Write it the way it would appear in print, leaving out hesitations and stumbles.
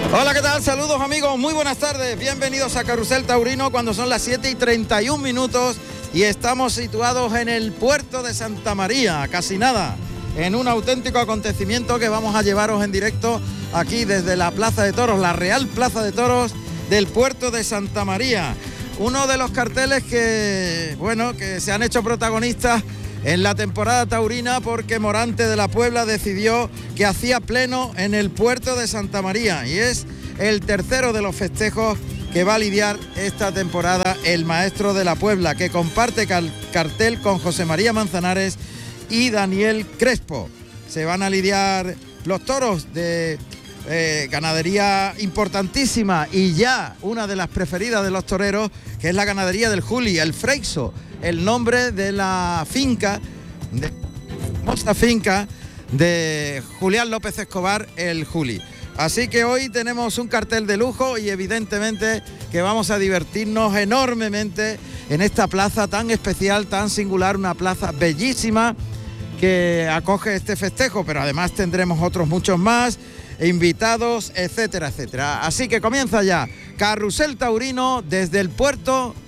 Hola, ¿qué tal? Saludos amigos, muy buenas tardes. Bienvenidos a Carrusel Taurino cuando son las 7:31 y estamos situados en el puerto de Santa María, casi nada, en un auténtico acontecimiento que vamos a llevaros en directo aquí desde la Plaza de Toros, la Real Plaza de Toros del puerto de Santa María. Uno de los carteles que se han hecho protagonistas en la temporada taurina porque Morante de la Puebla decidió que hacía pleno en el puerto de Santa María y es el tercero de los festejos que va a lidiar esta temporada el Maestro de la Puebla, que comparte cartel con José María Manzanares y Daniel Crespo. Se van a lidiar los toros de ganadería importantísima y ya una de las preferidas de los toreros, que es la ganadería del Juli, el Freixo, el nombre de la finca, de famosa finca de Julián López Escobar, el Juli. Así que hoy tenemos un cartel de lujo y evidentemente que vamos a divertirnos enormemente en esta plaza tan especial, tan singular, una plaza bellísima que acoge este festejo, pero además tendremos otros muchos más, invitados, etcétera, etcétera. Así que comienza ya Carrusel Taurino desde el puerto